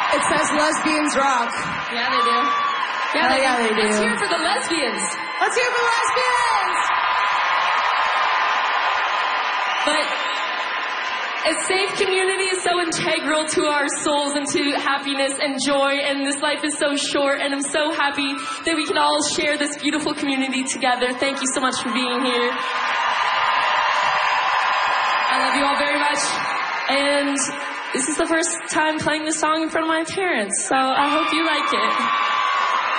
It says lesbians rock. Yeah, they do. Yeah, they do. Let's hear it for the lesbians. Let's hear it for lesbians! But a safe community is so integral to our souls and to happiness and joy, and this life is so short, and I'm so happy that we can all share this beautiful community together. Thank you so much for being here. I love you all very much, and this is the first time playing this song in front of my parents, so I hope you like it.